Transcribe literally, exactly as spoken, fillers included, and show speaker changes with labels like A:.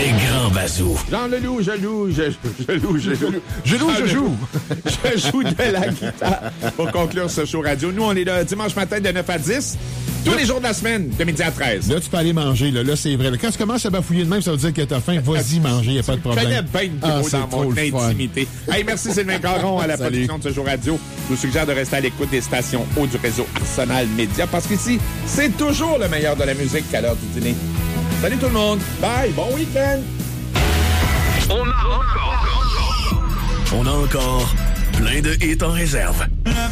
A: Les grands bazous.
B: Jean Leloup, je loue, je, je loue, je loue.
C: Je loue, je joue.
B: Je joue de la guitare pour conclure ce show radio. Nous, on est là dimanche matin de neuf à dix, tous les jours de la semaine, de midi à treize.
C: Là, tu peux aller manger. Là, là c'est vrai. Là, quand tu commences à bafouiller de même, ça veut dire que t'as faim. Vas-y manger, il n'y a pas de problème.
B: Je connais bien
C: Ah,
B: le
C: c'est
B: dans
C: trop
B: mon
C: le fun.
B: intimité. Hey, merci Sylvain Caron à la
C: Salut.
B: production de ce show radio. Je vous suggère de rester à l'écoute des stations haut du réseau Arsenal Média parce qu'ici, c'est toujours le meilleur de la musique à l'heure du dîner. Salut tout le monde. Bye. Bon week-end.
A: On a encore, on a encore plein de hits en réserve.